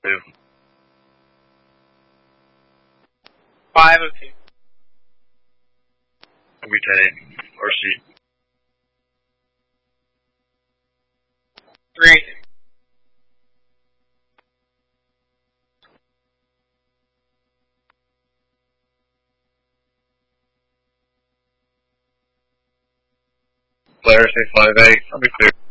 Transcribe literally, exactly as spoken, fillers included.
two. Five of two. I'll be ten eight. Or C. Three. Player say five eight. I'll be two.